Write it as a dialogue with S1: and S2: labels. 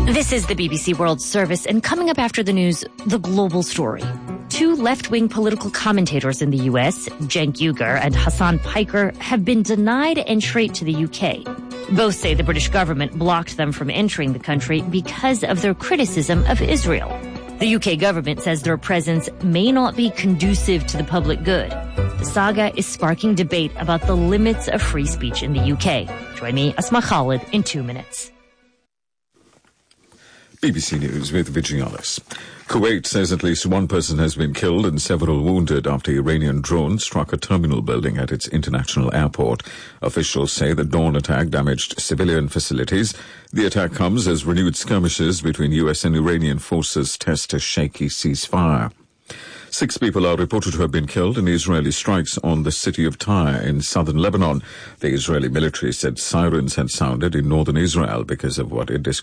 S1: This is the BBC World Service, and coming up after the news, the global story. Two left-wing political commentators in the U.S., Cenk Uygur and Hasan Piker, have been denied entry to the UK. Both say the British government blocked them from entering the country because of their criticism of Israel. The UK government says their presence may not be conducive to the public good. The saga is sparking debate about the limits of free speech in the UK. Join me, Asma Khalid, in 2 minutes.
S2: BBC News with Vigialis. Kuwait says at least one person has been killed and several wounded after Iranian drones struck a terminal building at its international airport. Officials say the dawn attack damaged civilian facilities. The attack comes as renewed skirmishes between US and Iranian forces test a shaky ceasefire. 6 people are reported to have been killed in Israeli strikes on the city of Tyre in southern Lebanon. The Israeli military said sirens had sounded in northern Israel because of what it described